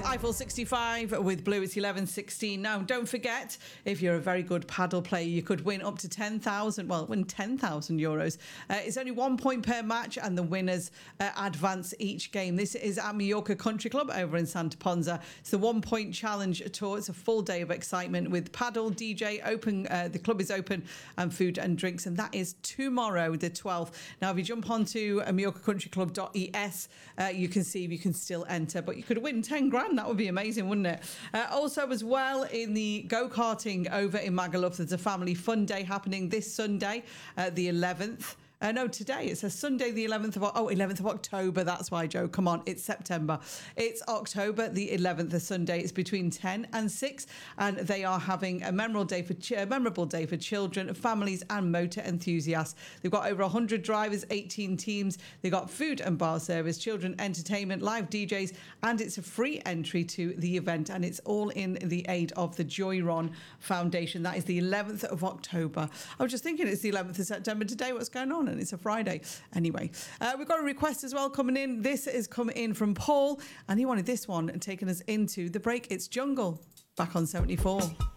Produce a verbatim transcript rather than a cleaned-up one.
Eiffel sixty-five with Blue. It's eleven sixteen now. Don't forget, if you're a very good paddle player, you could win up to ten thousand, well, win ten thousand euros. Uh, it's only one point per match, and the winners uh, advance each game. This is at Mallorca Country Club over in Santa Ponsa. It's the One Point Challenge Tour. It's a full day of excitement with paddle, D J, open. Uh, the club is open, and food and drinks, and that is tomorrow, the twelfth. Now, if you jump onto mallorca country club dot e s, uh, you can see if you can still enter, but you could win ten grand. That would be amazing, wouldn't it? Uh, also, as well, in the go-karting over in Magaluf, there's a family fun day happening this Sunday, uh, the eleventh. Uh, no, today. It's a Sunday, the eleventh of oh, eleventh of October. That's why, Joe. Come on, it's September. It's October the eleventh, a Sunday. It's between ten and six, and they are having a memorable day for ch- a memorable day for children, families, and motor enthusiasts. They've got over one hundred drivers, eighteen teams. They've got food and bar service, children entertainment, live D Js, and it's a free entry to the event, and it's all in the aid of the Joyron Foundation. That is the eleventh of October. I was just thinking it's the eleventh of September today. What's going on? And it's a Friday. Anyway, uh, we've got a request as well coming in. This is coming in from Paul, and he wanted this one and taking us into the break. It's Jungle, back on seventy-four.